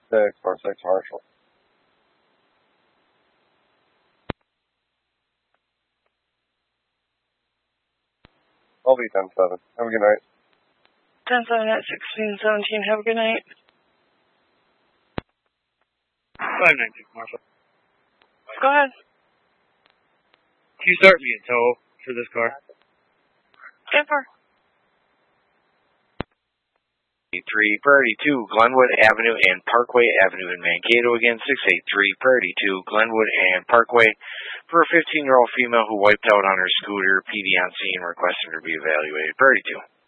4-6 Marshall. I'll be 10-7. Have a good night. 10-7 at 16-17. Have a good night. 596 Marshall. Go ahead. Can you start me in tow for this car? 10-4. 3 Priority 2 Glenwood Avenue and Parkway Avenue in Mankato again. 683 Priority 2 Glenwood and Parkway for a 15-year-old female who wiped out on her scooter. PD on scene requesting her be evaluated. Priority 2.